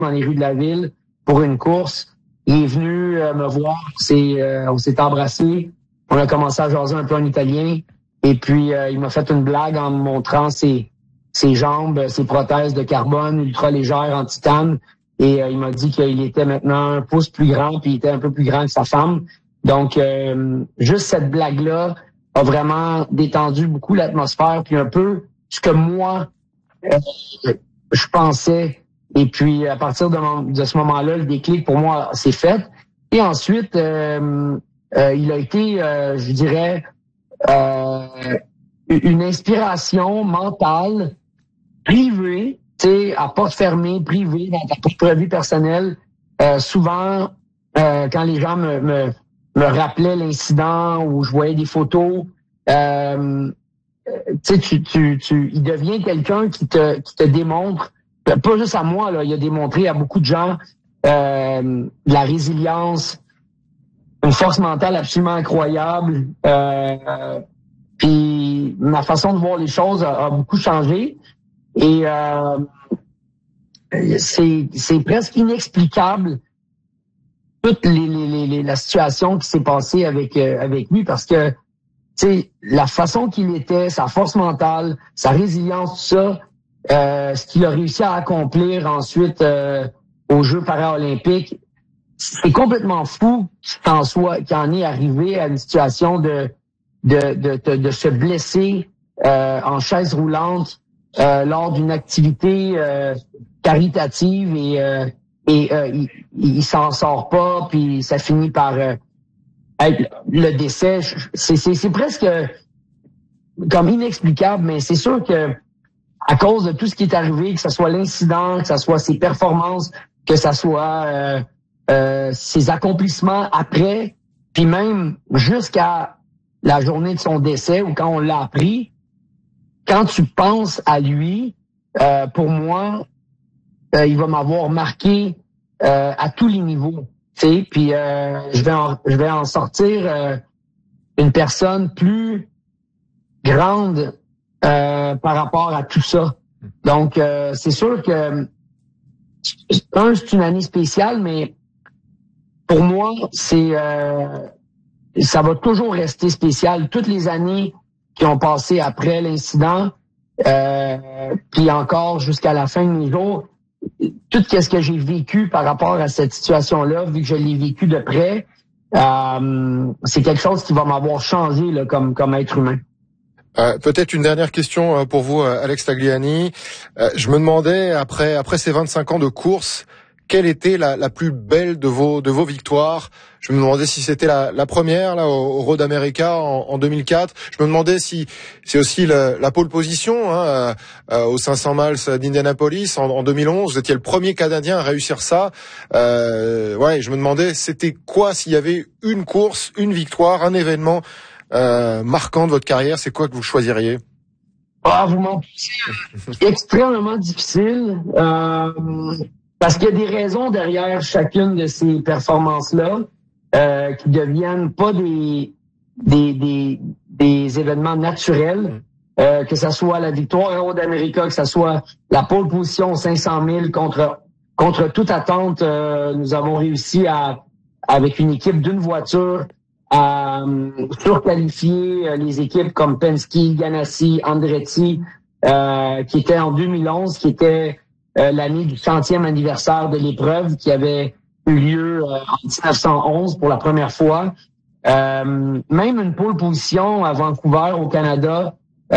dans les rues de la ville pour une course. Il est venu me voir, on s'est embrassé, on a commencé à jaser un peu en italien, et puis il m'a fait une blague en me montrant ses jambes, ses prothèses de carbone ultra légères en titane, et il m'a dit qu'il était maintenant 1 pouce plus grand, puis il était un peu plus grand que sa femme. Donc, juste cette blague-là a vraiment détendu beaucoup l'atmosphère, puis un peu ce que moi, je pensais. Et puis, à partir de ce moment-là, le déclic pour moi s'est fait. Et ensuite, il a été, je dirais, une inspiration mentale, privée, tu sais, à porte fermée, privée, dans ta propre vie personnelle. Souvent, quand les gens me rappelaient l'incident ou je voyais des photos, tu sais, il devient quelqu'un qui te démontre, pas juste à moi, là, il a démontré à beaucoup de gens la résilience, une force mentale absolument incroyable. Puis ma façon de voir les choses a beaucoup changé. Et c'est presque inexplicable toute la situation qui s'est passée avec lui, parce que tu sais, la façon qu'il était, sa force mentale, sa résilience, tout ça, ce qu'il a réussi à accomplir ensuite aux Jeux paralympiques, c'est complètement fou qu'il en est arrivé à une situation de se blesser en chaise roulante lors d'une activité caritative, et il s'en sort pas, puis ça finit par être le décès. C'est presque comme inexplicable, mais c'est sûr que à cause de tout ce qui est arrivé, que ce soit l'incident, que ce soit ses performances, que ce soit ses accomplissements après, puis même jusqu'à la journée de son décès ou quand on l'a appris, quand tu penses à lui, pour moi, il va m'avoir marqué à tous les niveaux. Tu sais, puis je vais en sortir une personne plus grande par rapport à tout ça. Donc, c'est sûr que c'est une année spéciale, mais pour moi, ça va toujours rester spécial. Toutes les années qui ont passé après l'incident, puis encore jusqu'à la fin de mes jours, tout ce que j'ai vécu par rapport à cette situation-là, vu que je l'ai vécu de près, c'est quelque chose qui va m'avoir changé là, comme être humain. Peut-être une dernière question pour vous, Alex Tagliani. Je me demandais, après ces 25 ans de course, quelle était la plus belle de vos victoires? Je me demandais si c'était la première là au Road America en 2004. Je me demandais si c'est aussi la pole position au 500 miles d'Indianapolis en 2011. Vous étiez le premier Canadien à réussir ça. Je me demandais c'était quoi, s'il y avait une course, une victoire, un événement marquant de votre carrière, c'est quoi que vous choisiriez? Vous m'en poussez extrêmement difficile. Parce qu'il y a des raisons derrière chacune de ces performances-là qui deviennent pas des événements naturels, que ça soit la victoire à Road America, que ça soit la pole position 500 000 contre toute attente. Nous avons réussi avec une équipe d'une voiture à surqualifier les équipes comme Penske, Ganassi, Andretti, qui était en 2011, qui était l'année du 100e anniversaire de l'épreuve qui avait eu lieu en 1911 pour la première fois. Même une pole position à Vancouver, au Canada,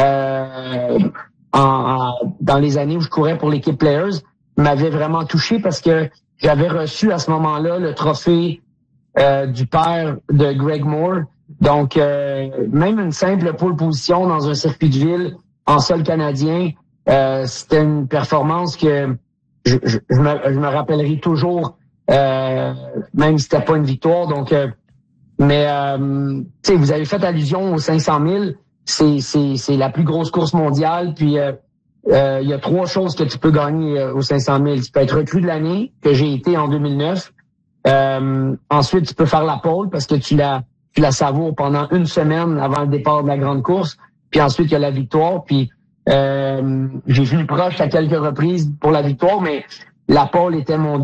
dans les années où je courais pour l'équipe Players, m'avait vraiment touché parce que j'avais reçu à ce moment-là le trophée du père de Greg Moore. Donc, même une simple pole position dans un circuit de ville en sol canadien, c'était une performance que je me rappellerai toujours, même si c'était pas une victoire. Donc, tu sais, vous avez fait allusion aux 500 000. C'est la plus grosse course mondiale. Puis, il y a 3 choses que tu peux gagner aux 500 000. Tu peux être recrue de l'année, que j'ai été en 2009. Ensuite, tu peux faire la pole parce que tu la savoures pendant une semaine avant le départ de la grande course. Puis ensuite, il y a la victoire. Puis j'ai vu proche à quelques reprises pour la victoire, mais la pole était mon